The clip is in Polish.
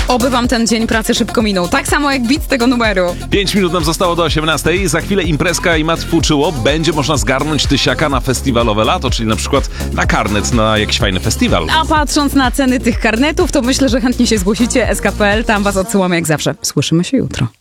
Oby wam ten dzień pracy szybko minął. Tak samo jak beat tego numeru. 5 minut nam zostało do 18. Za chwilę imprezka i mat fuczyło. Będzie można zgarnąć tysiaka na festiwalowe lato, czyli na przykład na karnet na jakiś fajny festiwal. A patrząc na ceny tych karnetów, to myślę, że chętnie się zgłosicie. SK.pl, tam was odsyłamy jak zawsze. Słyszymy się jutro.